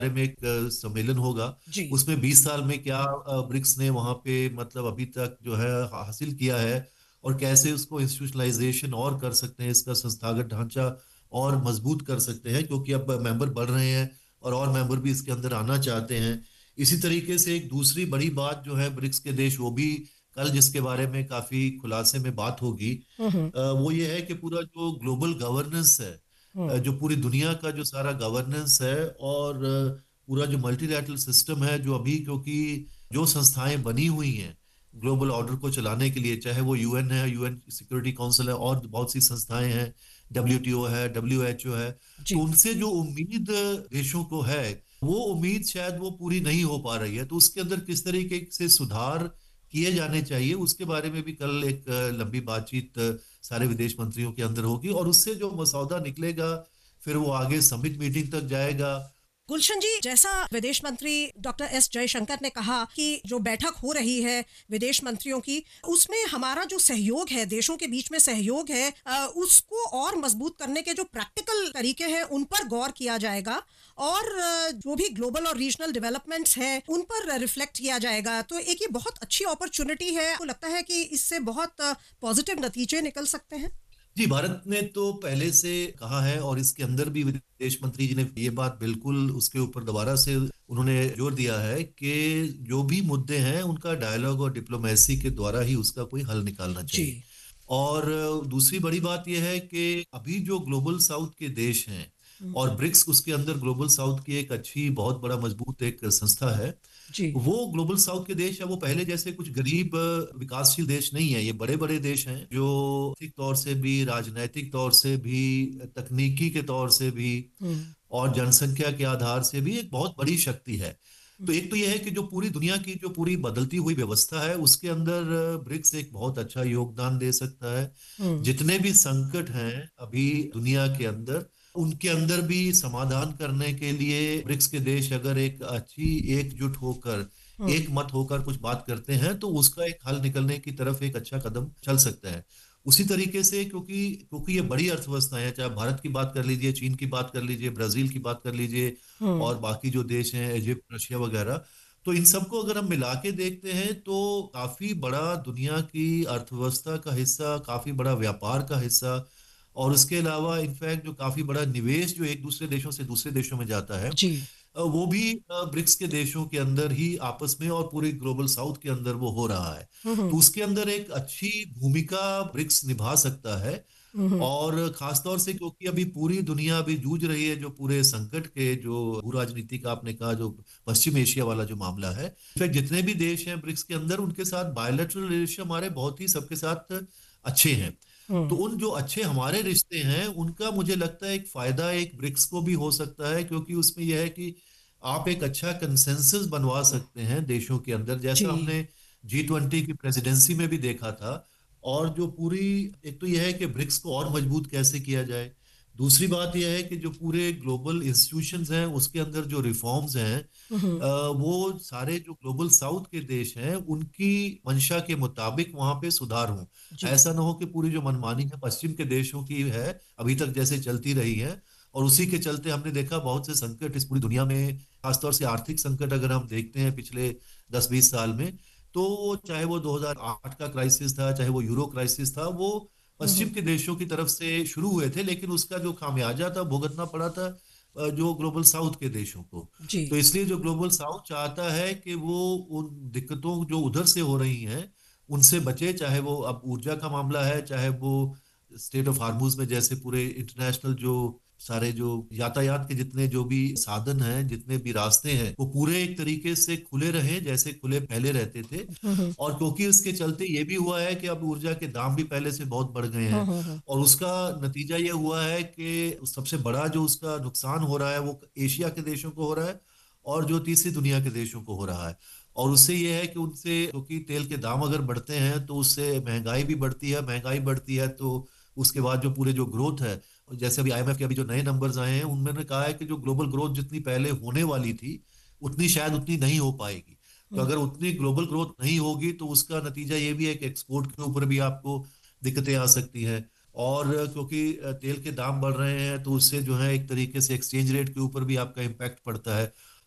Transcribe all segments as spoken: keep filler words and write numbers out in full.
में एक अ, सम्मेलन होगा। जी। उसमें बीस साल में क्या अ, ब्रिक्स ने वहाँ पे मतलब अभी तक जो है हा- हासिल किया है, और कैसे उसको इंस्टीट्यूशनलाइजेशन और कर सकते हैं, इसका संस्थागत ढांचा और मजबूत कर सकते हैं, क्योंकि अब मेंबर बढ़ रहे हैं और और मेंबर भी इसके अंदर आना चाहते हैं। इसी तरीके से एक दूसरी बड़ी बात जो है ब्रिक्स के देश, वो भी कल जिसके बारे में काफी खुलासे में बात होगी, हुँ, हुँ, अ, वो ये है कि पूरा जो ग्लोबल गवर्नेंस है, अ, हुँ। जो पूरी दुनिया का जो सारा गवर्नेंस है, और अ, पूरा जो मल्टीलैटरल सिस्टम है जो अभी, क्योंकि जो संस्थाएं बनी हुई हैं ग्लोबल ऑर्डर को चलाने के लिए, चाहे वो यूएन है, यूएन सिक्योरिटी काउंसिल है, और बहुत सी संस्थाएं हैं, डब्ल्यूटीओ है, डब्ल्यूएचओ है, तो जी। उनसे जो उम्मीद देशों को है, वो उम्मीद शायद वो पूरी नहीं हो पा रही है। तो उसके अंदर किस तरीके से सुधार किए जाने चाहिए, उसके बारे में भी कल एक अ, लंबी बातचीत अ, सारे विदेश मंत्रियों के अंदर होगी, और उससे जो मसौदा निकलेगा फिर वो आगे समिट मीटिंग तक जाएगा। गुलशन जी, जैसा विदेश मंत्री डॉक्टर एस जयशंकर ने कहा कि जो बैठक हो रही है विदेश मंत्रियों की, उसमें हमारा जो सहयोग है, देशों के बीच में सहयोग है, अ, उसको और मजबूत करने के जो प्रैक्टिकल तरीके हैं उन पर गौर किया जाएगा, और अ, जो भी ग्लोबल और रीजनल डेवलपमेंट्स हैं उन पर रिफ्लेक्ट किया जाएगा। तो एक ये बहुत अच्छी अपॉर्चुनिटी है, आपको लगता है कि इससे बहुत पॉजिटिव नतीजे निकल सकते हैं? जी, भारत ने तो पहले से कहा है, और इसके अंदर भी विदेश मंत्री जी ने ये बात बिल्कुल उसके ऊपर दोबारा से उन्होंने जोर दिया है कि जो भी मुद्दे हैं उनका डायलॉग और डिप्लोमेसी के द्वारा ही उसका कोई हल निकालना जी। चाहिए। और दूसरी बड़ी बात यह है कि अभी जो ग्लोबल साउथ के देश हैं, हम्म, और ब्रिक्स उसके अंदर ग्लोबल साउथ की एक अच्छी बहुत बड़ा मजबूत एक संस्था है। जी। वो ग्लोबल साउथ के देश है, वो पहले जैसे कुछ गरीब अ, विकासशील देश नहीं है, ये बड़े बड़े देश हैं जो आर्थिक तौर से भी, राजनैतिक तौर से भी, तकनीकी के तौर से भी, हम्म, और जनसंख्या के आधार से भी एक बहुत बड़ी शक्ति है। तो एक तो यह है कि जो पूरी दुनिया की जो पूरी बदलती हुई व्यवस्था है उसके अंदर ब्रिक्स एक बहुत अच्छा योगदान दे सकता है। हम्म, जितने भी संकट हैं अभी दुनिया के अंदर, उनके अंदर भी समाधान करने के लिए ब्रिक्स के देश अगर एक अच्छी एकजुट होकर, हम्म। एक मत होकर कुछ बात करते हैं, तो उसका एक हल निकलने की तरफ एक अच्छा कदम चल सकता है। उसी तरीके से, क्योंकि क्योंकि ये बड़ी अर्थव्यवस्थाएं हैं, चाहे भारत की बात कर लीजिए, चीन की बात कर लीजिए, ब्राजील की बात कर लीजिए, हुँ, और बाकी जो देश हैं इजिप्ट, रशिया वगैरह, तो इन सबको अगर हम मिला के देखते हैं तो काफी बड़ा दुनिया की अर्थव्यवस्था का हिस्सा, काफी बड़ा व्यापार का हिस्सा, और उसके अलावा इनफैक्ट जो काफी बड़ा निवेश जो एक दूसरे देशों से दूसरे देशों में जाता है, जी। अ, वो भी अ, ब्रिक्स के देशों के अंदर ही आपस में और पूरे ग्लोबल साउथ के अंदर वो हो रहा है। हुँ, तो हुँ, उसके अंदर एक अच्छी भूमिका ब्रिक्स निभा सकता है। हुँ, हुँ, और खासतौर से क्योंकि अभी पूरी दुनिया अभी जूझ रही है जो पूरे संकट के, जो भू राजनीति का आपने कहा, जो पश्चिम एशिया वाला जो मामला है, इनफैक्ट जितने भी देश हैं ब्रिक्स के अंदर, उनके साथ बायलैटरल रिलेशन हमारे बहुत ही सबके साथ अच्छे हैं। तो हुँ, उन जो अच्छे हमारे रिश्ते हैं उनका मुझे लगता है एक फायदा एक ब्रिक्स को भी हो सकता है, क्योंकि उसमें यह है कि आप एक अच्छा कंसेंसस बनवा सकते हैं देशों के अंदर, जैसा जी, हमने जी ट्वेंटी की प्रेसिडेंसी में भी देखा था। और जो पूरी, एक तो यह है कि ब्रिक्स को और मजबूत कैसे किया जाए, दूसरी बात यह है कि जो पूरे ग्लोबल इंस्टीट्यूशंस हैं उसके अंदर जो रिफॉर्म्स हैं, हुँ, हुँ, अ, वो सारे जो ग्लोबल साउथ के देश हैं उनकी मंशा के मुताबिक वहां पे सुधार हो। जी, ऐसा ना हो कि पूरी जो मनमानी है पश्चिम के देशों की है अभी तक जैसे चलती रही है, और उसी के चलते हमने देखा बहुत से संकट इस पूरी दुनिया में, खासतौर से आर्थिक संकट अगर हम देखते हैं पिछले दस बीस साल में, तो वो चाहे वो दो हज़ार आठ का क्राइसिस था, चाहे वो यूरो क्राइसिस था, वो हुँ, पश्चिम हुँ, के देशों की तरफ से शुरू हुए थे, लेकिन उसका जो खामियाजा था भुगतना पड़ा था अ, जो ग्लोबल साउथ के देशों को। जी, तो इसलिए जो ग्लोबल साउथ चाहता है कि वो उन दिक्कतों जो उधर से हो रही हैं उनसे बचे, चाहे वो अब ऊर्जा का मामला है, चाहे वो स्टेट ऑफ हार्मूज में जैसे पूरे इंटरनेशनल जो सारे जो यातायात के जितने जो भी साधन हैं, जितने भी रास्ते हैं, वो पूरे एक तरीके से खुले रहे जैसे खुले पहले रहते थे। हुँ, हुँ, और क्योंकि इसके चलते ये भी हुआ है कि अब ऊर्जा के दाम भी पहले से बहुत बढ़ गए हुँ, हैं, हुँ, हुँ, और उसका नतीजा ये हुआ है कि सबसे बड़ा जो उसका नुकसान हो रहा है वो एशिया के देशों को हो रहा है, और जो तीसरी दुनिया के देशों को हो रहा है। और उससे ये है कि उनसे, क्योंकि तेल के दाम अगर बढ़ते हैं तो उससे महंगाई भी बढ़ती है, महंगाई बढ़ती है तो उसके बाद जो पूरे जो ग्रोथ है, जैसे अभी आईएमएफ के अभी जो नए नंबर्स आए हैं उन्होंने कहा है कि जो ग्लोबल ग्रोथ जितनी पहले होने वाली थी उतनी शायद उतनी नहीं हो पाएगी। तो हुँ, अगर उतनी ग्लोबल ग्रोथ नहीं होगी तो उसका नतीजा ये भी है कि एक्सपोर्ट के ऊपर भी आपको दिक्कतें आ सकती हैं। और क्योंकि तेल के दाम बढ़ रहे हैं तो उससे जो है एक तरीके से एक्सचेंज रेट के ऊपर भी आपका इम्पैक्ट पड़ता है।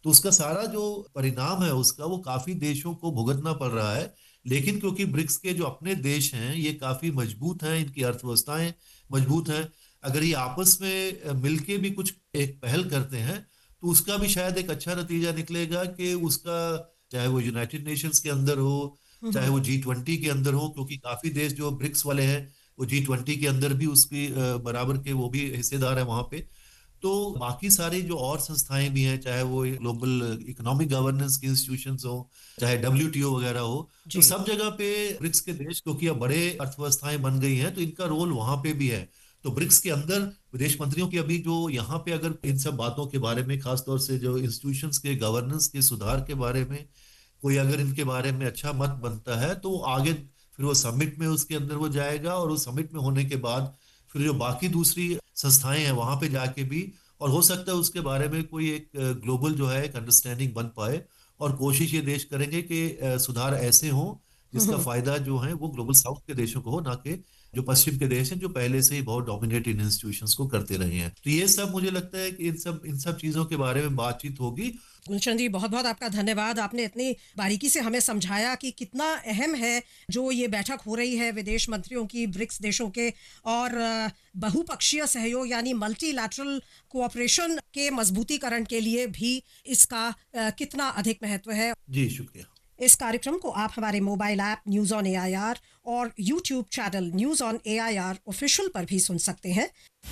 तो उसका सारा जो परिणाम है उसका वो काफी देशों को भुगतना पड़ रहा है। लेकिन क्योंकि ब्रिक्स के जो अपने देश हैं ये काफी मजबूत हैं, इनकी अर्थव्यवस्थाएं मजबूत हैं, अगर ये आपस में मिलके भी कुछ एक पहल करते हैं तो उसका भी शायद एक अच्छा नतीजा निकलेगा कि उसका, चाहे वो यूनाइटेड नेशंस के अंदर हो, चाहे वो जी ट्वेंटी के अंदर हो, क्योंकि काफी देश जो ब्रिक्स वाले हैं वो जी ट्वेंटी के अंदर भी उसकी अ, बराबर के वो भी हिस्सेदार है वहां पे। तो बाकी सारी जो और संस्थाएं भी हैं, चाहे वो ग्लोबल इकोनॉमिक गवर्नेंस की इंस्टीट्यूशंस हो, चाहे डब्ल्यू टी ओ वगैरह हो, तो जी। सब जगह पे ब्रिक्स के देश, क्योंकि अब बड़े अर्थव्यवस्थाएं बन गई हैं तो इनका रोल वहां पे भी है। तो ब्रिक्स के अंदर विदेश मंत्रियों की अभी जो यहाँ पे अगर इन सब बातों के बारे में, खासतौर से जो इंस्टीट्यूशंस के गवर्नेंस के सुधार के बारे में कोई अगर इनके बारे में अच्छा मत बनता है तो वो आगे फिर वो समिट में उसके अंदर वो जाएगा, और उस समिट में होने के बाद फिर जो बाकी दूसरी संस्थाएं हैं वहां पे जाके भी, और हो सकता है उसके बारे में कोई एक ग्लोबल जो है एक अंडरस्टैंडिंग बन पाए। और कोशिश ये देश करेंगे कि अ, सुधार ऐसे हो जिसका फायदा जो है वो ग्लोबल साउथ के देशों को हो, ना कि जो पश्चिम के देश हैं जो पहले से ही बहुत डोमिनेट इन इंस्टीट्यूशंस को करते रहे हैं। तो ये सब मुझे लगता है कि इन सब इन सब चीजों के बारे में बातचीत होगी। गुलशन जी, बहुत बहुत आपका धन्यवाद। आपने इतनी बारीकी से हमें समझाया कि कितना अहम है जो ये बैठक हो रही है विदेश मंत्रियों की ब्रिक्स देशों के, और अ, बहुपक्षीय सहयोग यानी मल्टीलैटरल कोऑपरेशन के मजबूतीकरण के लिए भी इसका अ, कितना अधिक महत्व है। जी शुक्रिया। इस कार्यक्रम को आप हमारे mobile app news on A I R और YouTube channel news on A I R official पर भी सुन सकते हैं।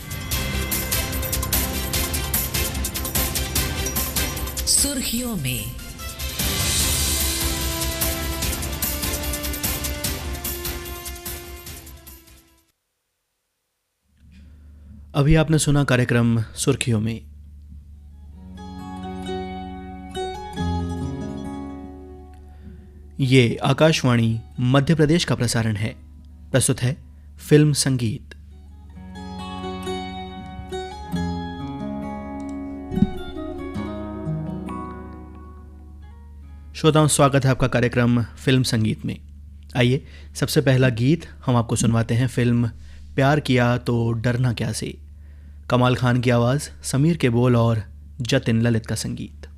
सुर्खियों में। अभी आपने सुना कार्यक्रम सुर्खियों में। ये आकाशवाणी मध्य प्रदेश का प्रसारण है। प्रस्तुत है फिल्म संगीत। श्रोताओं, स्वागत है आपका कार्यक्रम फिल्म संगीत में। आइए सबसे पहला गीत हम आपको सुनवाते हैं फिल्म प्यार किया तो डरना क्या से। कमाल खान की आवाज़, समीर के बोल और जतिन ललित का संगीत।